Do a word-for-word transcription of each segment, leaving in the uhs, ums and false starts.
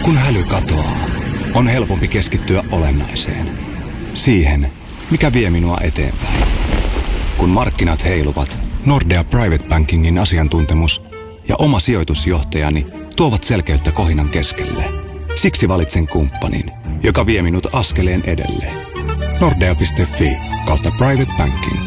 Kun häly katoaa, on helpompi keskittyä olennaiseen. Siihen, mikä vie minua eteenpäin. Kun markkinat heiluvat, Nordea Private Bankingin asiantuntemus ja oma sijoitusjohtajani tuovat selkeyttä kohinan keskelle. Siksi valitsen kumppanin, joka vie minut askeleen edelle. Nordea piste fi kautta private banking.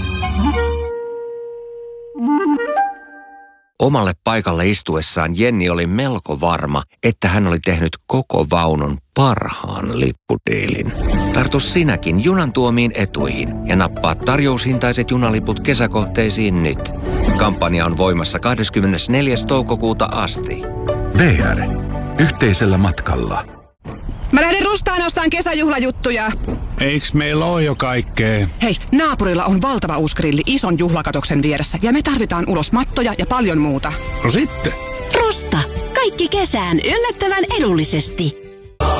Omalle paikalle istuessaan Jenni oli melko varma, että hän oli tehnyt koko vaunun parhaan lippudiilin. Tartu sinäkin junan tuomiin etuihin ja nappaa tarjoushintaiset junaliput kesäkohteisiin nyt. Kampanja on voimassa kahdeskymmenesneljäs toukokuuta asti. V R. Yhteisellä matkalla. Mä lähden Rustaan ostaan kesäjuhlajuttuja. Eiks meillä ole jo kaikkea? Hei, naapurilla on valtava uusi grilli ison juhlakatoksen vieressä ja me tarvitaan ulos mattoja ja paljon muuta. No sitten. Rusta. Kaikki kesään yllättävän edullisesti.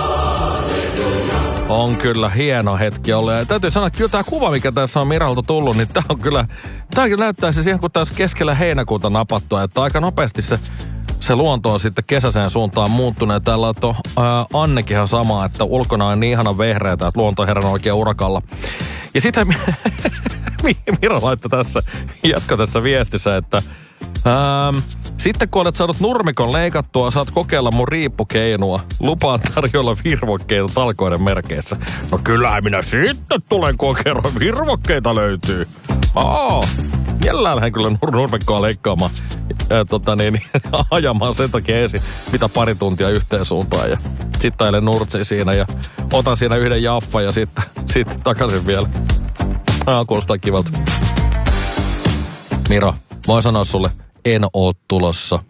On kyllä hieno hetki ollut. Ja täytyy sanoa, että kyllä tämä kuva, mikä tässä on Miralta tullut, niin tämä on kyllä, tämä kyllä näyttää se siihen, kun tämä olisi keskellä heinäkuuta napattua, että aika nopeasti se Se luonto on sitten kesäiseen suuntaan muuttunut. Täällä on to, ää, Annekin ihan sama, että ulkona on niin ihana vehreätä, että luonto on herran oikein urakalla. Ja sitten Mira laittoi tässä, jatko tässä viestissä, että ää, sitten kun olet saanut nurmikon leikattua, saat kokeilla mun riippukeinua. Lupaan tarjolla virvokkeita talkoiden merkeissä. No kyllähän minä sitten tulen, kun kerran virvokkeita löytyy. Aa, jällään lähden kyllä nur- nurmikkoa leikkaamaan. Ja, tota niin, ajamaan sen takia ensin, mitä pari tuntia yhteen suuntaan. Ja sitten ajan nurtsin siinä ja otan siinä yhden jaffan ja sitten, sitten takaisin vielä. Ah, kuulostaa kivalta. Miro, voin sanoa sulle, en oo tulossa.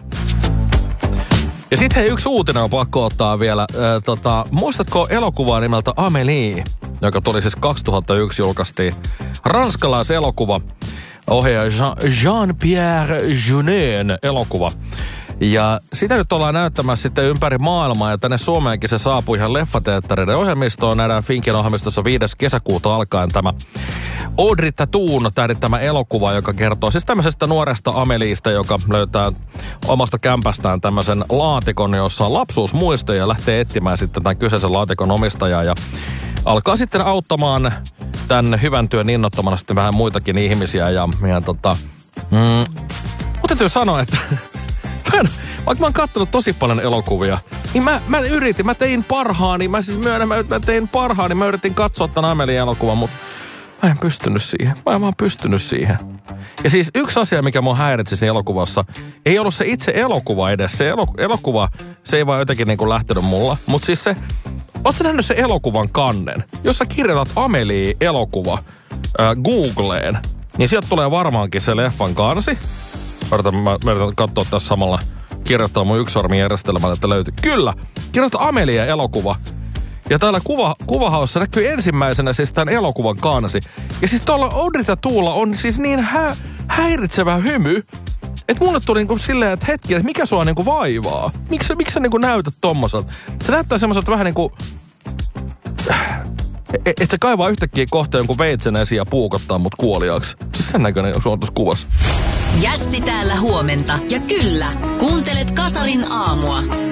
Ja sitten hei, yksi uutinen on pakko ottaa vielä. Äh, tota, muistatko elokuvaa nimeltä Amélie, joka tuli siis kaksituhattayksi julkaistiin. Ranskalaiselokuva. Ohjaaja Jean-Pierre Jeunet elokuva. Ja sitä nyt ollaan näyttämässä sitten ympäri maailmaa, ja tänne Suomeenkin se saapui ihan leffateattereiden ohjelmistoon. Nähdään Finkin ohjelmistossa viides kesäkuuta alkaen tämä Audrey Tautoun tähdittämä elokuva, joka kertoo siis tämmöisestä nuoresta Ameliista, joka löytää omasta kämpästään tämmöisen laatikon, jossa on lapsuusmuistoja ja lähtee etsimään sitten tämän kyseisen laatikon omistajaa ja alkaa sitten auttamaan tämän hyvän työn innottamana sitten vähän muitakin ihmisiä ja, ja tota, mm, mutta täytyy sanoa, että mä en, vaikka mä oon kattonut tosi paljon elokuvia, niin mä, mä yritin, mä tein parhaani, mä siis myönnän, mä, mä tein parhaani, mä yritin katsoa tämän Amelie-elokuvan, mutta mä en pystynyt siihen, mä en vaan pystynyt siihen. Ja siis yksi asia, mikä mua häiritsi siinä elokuvassa, ei ollut se itse elokuva edes, se elo, elokuva, se ei vaan jotenkin niin kuin lähtenyt mulla, mutta siis se, ootko nähnyt se elokuvan kannen? Jos sä kirjoitat Amelie-elokuva äh, Googleen, niin sieltä tulee varmaankin se leffan kansi. Odotan, mä, mä yritän katsoa tässä samalla, kirjoittaa mun yksisormijärjestelmällä, että löytyy. Kyllä, kirjoita Amelie-elokuva. Ja täällä kuva, kuvahaussa näkyy ensimmäisenä siis tämän elokuvan kansi. Ja siis tuolla Audrey Tautolla on siis niin hä, häiritsevä hymy, että mulle tuli niinku silleen, että hetki, että mikä sua niinku vaivaa? Miksi, miksi sä niinku näytät tommoselta? Se näyttää semmoiselta vähän niinku, että et se kaivaa yhtäkkiä kohta jonkun veitsen esiin ja puukottaa mut kuoliaaksi. Siis sen näköinen se on tuossa kuvassa. Jässi täällä huomenta. Ja kyllä, kuuntelet Kasarin aamua.